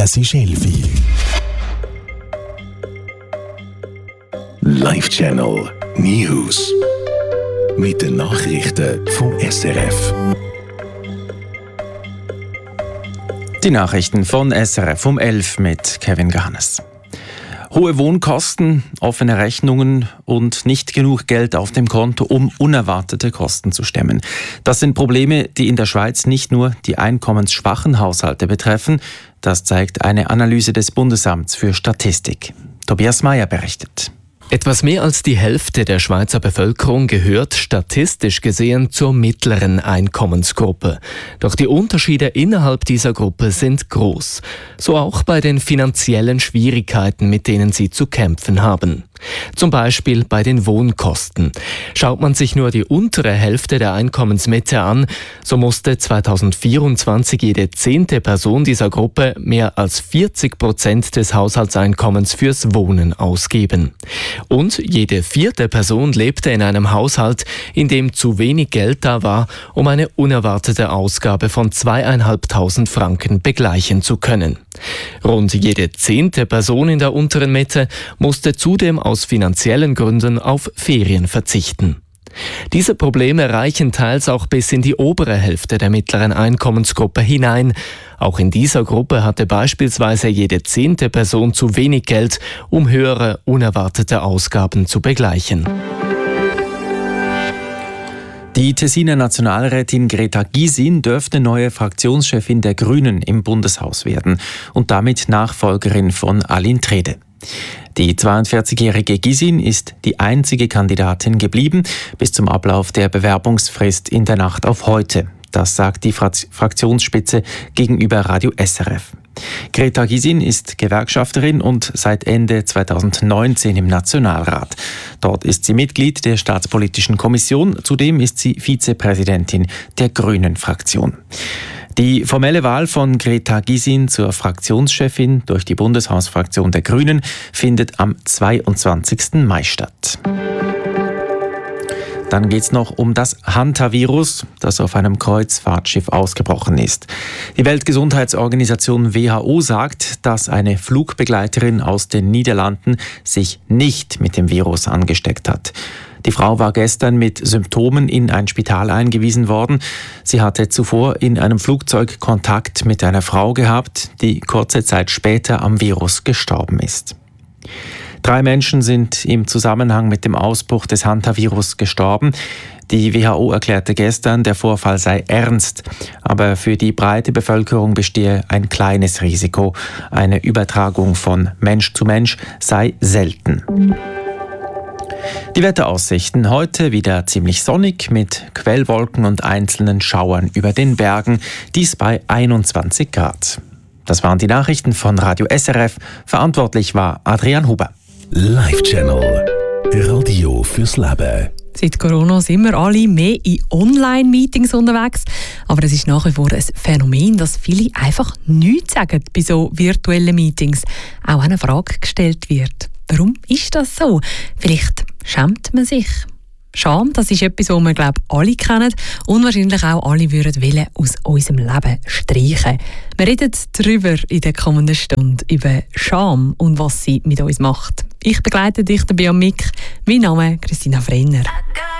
Es ist 11:00. Live Channel News. Mit den Nachrichten vom SRF. Die Nachrichten von SRF um 11 mit Kevin Gahannes. Hohe Wohnkosten, offene Rechnungen und nicht genug Geld auf dem Konto, um unerwartete Kosten zu stemmen. Das sind Probleme, die in der Schweiz nicht nur die einkommensschwachen Haushalte betreffen. Das zeigt eine Analyse des Bundesamts für Statistik. Tobias Meyer berichtet. Etwas mehr als die Hälfte der Schweizer Bevölkerung gehört statistisch gesehen zur mittleren Einkommensgruppe. Doch die Unterschiede innerhalb dieser Gruppe sind groß. So auch bei den finanziellen Schwierigkeiten, mit denen sie zu kämpfen haben. Zum Beispiel bei den Wohnkosten. Schaut man sich nur die untere Hälfte der Einkommensmitte an, so musste 2024 jede 10. Person dieser Gruppe mehr als 40% des Haushaltseinkommens fürs Wohnen ausgeben. Und jede 4. Person lebte in einem Haushalt, in dem zu wenig Geld da war, um eine unerwartete Ausgabe von 2'500 Franken begleichen zu können. Rund jede 10. Person in der unteren Mitte musste zudem aus finanziellen Gründen auf Ferien verzichten. Diese Probleme reichen teils auch bis in die obere Hälfte der mittleren Einkommensgruppe hinein. Auch in dieser Gruppe hatte beispielsweise jede 10. Person zu wenig Geld, um höhere unerwartete Ausgaben zu begleichen. Die Tessiner Nationalrätin Greta Gysin dürfte neue Fraktionschefin der Grünen im Bundeshaus werden und damit Nachfolgerin von Aline Trede. Die 42-jährige Gysin ist die einzige Kandidatin geblieben bis zum Ablauf der Bewerbungsfrist in der Nacht auf heute. Das sagt die Fraktionsspitze gegenüber Radio SRF. Greta Gysin ist Gewerkschafterin und seit Ende 2019 im Nationalrat. Dort ist sie Mitglied der Staatspolitischen Kommission. Zudem ist sie Vizepräsidentin der Grünen-Fraktion. Die formelle Wahl von Greta Gysin zur Fraktionschefin durch die Bundeshausfraktion der Grünen findet am 22. Mai statt. Dann geht es noch um das Hantavirus, das auf einem Kreuzfahrtschiff ausgebrochen ist. Die Weltgesundheitsorganisation WHO sagt, dass eine Flugbegleiterin aus den Niederlanden sich nicht mit dem Virus angesteckt hat. Die Frau war gestern mit Symptomen in ein Spital eingewiesen worden. Sie hatte zuvor in einem Flugzeug Kontakt mit einer Frau gehabt, die kurze Zeit später am Virus gestorben ist. 3 Menschen sind im Zusammenhang mit dem Ausbruch des Hantavirus gestorben. Die WHO erklärte gestern, der Vorfall sei ernst, aber für die breite Bevölkerung bestehe ein kleines Risiko. Eine Übertragung von Mensch zu Mensch sei selten. Die Wetteraussichten heute wieder ziemlich sonnig mit Quellwolken und einzelnen Schauern über den Bergen, dies bei 21 Grad. Das waren die Nachrichten von Radio SRF. Verantwortlich war Adrian Huber. Live Channel Radio fürs Leben. Seit Corona sind wir alle mehr in Online-Meetings unterwegs. Aber es ist nach wie vor ein Phänomen, dass viele einfach nichts sagen bei so virtuellen Meetings. Auch eine Frage gestellt wird. Warum ist das so? Vielleicht schämt man sich. Scham, das ist etwas, was wir, glaube ich, alle kennen und wahrscheinlich auch alle würden aus unserem Leben streichen. Wir reden darüber in der kommenden Stunde, über Scham und was sie mit uns macht. Ich begleite dich dabei am Mic. Mein Name ist Christina Frenner.